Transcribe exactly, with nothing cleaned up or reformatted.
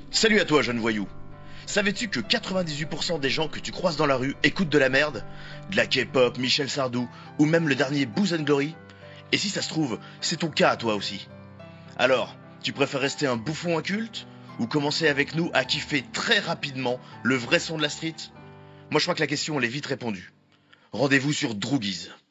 Salut à toi, jeune voyou. Savais-tu que quatre-vingt-dix-huit pour cent des gens que tu croises dans la rue écoutent de la merde? De la K-pop, Michel Sardou, ou même le dernier Booz and Glory? Et si ça se trouve, c'est ton cas à toi aussi. Alors, tu préfères rester un bouffon inculte? Ou commencer avec nous à kiffer très rapidement le vrai son de la street? Moi je crois que la question elle est vite répondue. Rendez-vous sur Droogies.